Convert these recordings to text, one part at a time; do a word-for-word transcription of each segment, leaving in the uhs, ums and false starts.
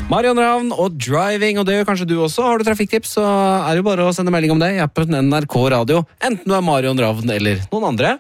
Marion Ravn og Driving, og det gjør kanskje du også. Har du trafikktips, så er det jo bare å sende melding om det i appen N R K Radio. Enten du er Marion Ravn eller noen andre.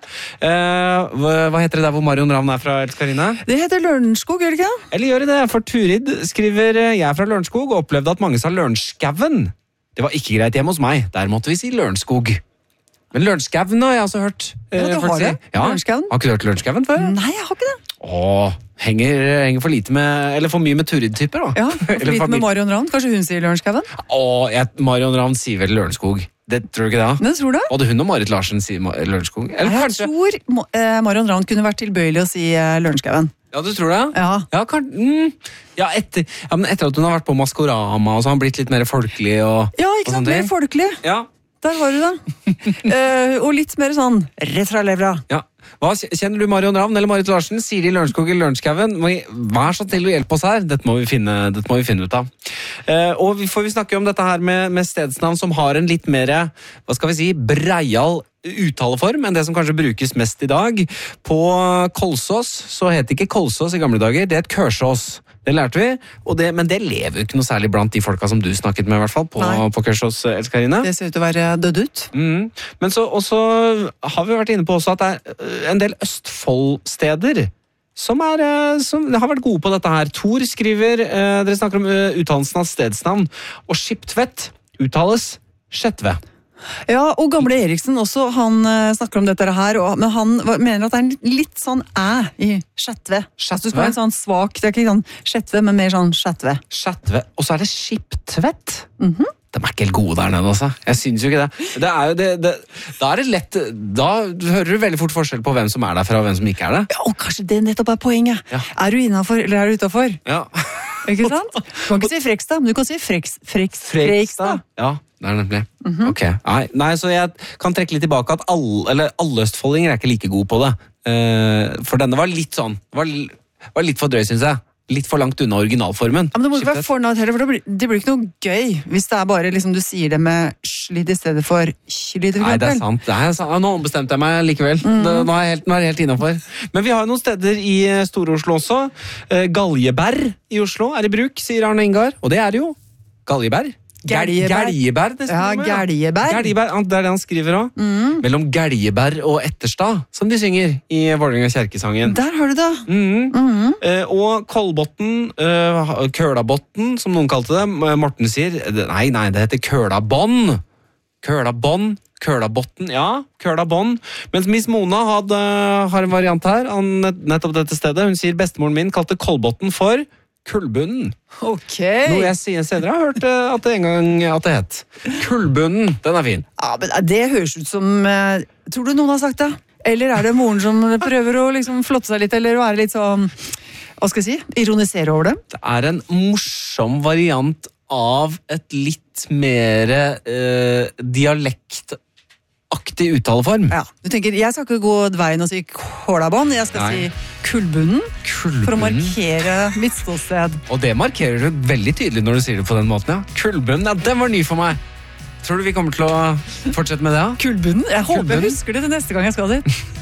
Eh, hva, hva heter det der hvor Marion Ravn er fra, Else Karine? Det heter Lørenskog, gjør det ikke? Eller gjør det det? For Turid skriver, jeg er fra Lørenskog og opplevde at mange sa Lørenskaven. Det var ikke greit hjemme hos meg. Der måtte vi si Lørenskog. Men Lørenskaven har jeg også hørt. Ja, det har jeg. Ja. Lørenskaven. Har ikke du hørt Lørenskaven før? Nei, jeg har ikke det. Åh, henger, henger for lite med, eller for mye med Turid-typer da. Ja, for lite med Marion Ravn. Kanskje hun sier Lørenskaven? Åh, jeg, Marion Ravn sier vel Lørenskog. Det tror du ikke det? Det tror du? Både hun og Marit Larsen sier Lørenskog. Eller jeg kanskje... tror eh, Marion Ravn kunne vært tilbøyelig å si eh, Lørenskaven. Ja, du tror det? Ja. Ja, kan, mm, ja, etter, ja, men etter at hun har vært på Maskorama, og så har han blitt litt mer folkelig og... Ja, ikke sant? Mer folkelig. Ja. Der har du det. uh, og litt mer sånn rett fra levra. Ja. Hva, kjenner du Marion Ravn eller Marit Larsen? Sier de Lørenskog eller Lørenskaven? Vær så til å hjelpe oss her. Dette må vi finne, dette må vi finne ut av. Uh, og vi får vi snakke om dette her med, med stedsnavn som har en litt mer, hva skal vi si, breial uttaleform enn det som kanskje brukes mest i dag. På Kolsås så heter det ikke Kolsås i gamle dager, det er et Kørsås. Det lærte vi, og det, men det lever jo ikke noe særlig blant de folka som du snakket med, i hvert fall, på, på Kørsås, Else Karine. Det ser ut til å være dødd ut. Mm. Men så også har vi vært inne på også at det er en del Østfold-steder som, er, som har vært gode på dette her. Tor skriver, eh, dere snakker om uttalelsen av stedsnavn, og Skiptvet uttales Skjetve. Ja, og gamle Eriksen også, han uh, snakker om dette her, og, men han mener at det er en litt sånn æ i Skjetve. Skjetve? Du skal ha en sånn svak, det er ikke sånn Skjetve, men mer sånn Skjetve. Skjetve, og så er det Skiptvet. Mhm. De er ikke helt gode der nede, altså. Jeg synes jo ikke det. Det er jo det, det, da er det lett, da hører du veldig fort forskjell på hvem som er derfra og hvem som ikke er det. Ja, og kanskje det nettopp er poenget. Ja. Er du innenfor, eller er du utenfor? Ja. Ikke sant? Du kan ikke si Frekstad, men du kan si Freks, Freks, Frekstad. Ja, det er nemlig. Mm-hmm. Ok. Nei, nei, så jeg kan trekke litt tilbake at alle, eller alle østfoldinger er ikke like gode på det. Uh, for denne var litt sånn, var, var litt for drøy, synes jeg. Litt for langt unna originalformen. Ja, men det må ikke være for natt heller, for det blir, det blir ikke noe gøy hvis det er bare liksom du sier det med slitt i stedet for slitt. Nei, det er sant. Det er sant. Nå bestemte jeg meg likevel. Mm. Det, nå er jeg helt, nå er jeg helt innenfor. Men vi har noen steder i Stor-Oslo også. Galjeberg i Oslo er i bruk, sier Arne Ingar. Og det er det jo. Galjeberg. Geljeberg. Geljeberg, det ja, Geljeberg. Geljeberg, det er det han skriver også. Mm. Mellom Geljeberg og Etterstad, som de synger i Vålerenga kjerkesangen. Der har du det. Mm. Mm. Eh, og Kolbotn, eh, Kølabotn, som noen kalte det. Morten sier, nei, nei, det heter Kølabånd. Kølabånd, Kølabotn, ja, Kølabånd. Mens Miss Mona hadde, har en variant her, an nettopp dette stedet. Hun sier, bestemoren min kalte Kolbotn for Kullbunnen. Ok. Noe jeg sier senere har hørt at det en gang at det het. Kullbunnen, den er fin. Ja, men det høres ut som, eh, tror du noen har sagt det? Eller er det moren som prøver å liksom flotte seg litt, eller å være litt sånn, hva skal jeg si, ironisere over det? Det er en morsom variant av et litt mer eh, dialektaktig uttaleform. Ja, du tenker, jeg skal ikke gå veien og si kålabånd, jeg skal Nei. si kullbunnen, kullbunnen, for å markere mitt ståsted. Og det markerer du veldig tydelig når du sier det på den måten, ja. Kullbunnen, ja, den var ny for meg. Tror du vi kommer til å fortsette med det, ja? Kullbunnen? Jeg håper Kullbunnen. Jeg husker det til neste gang jeg skal dit.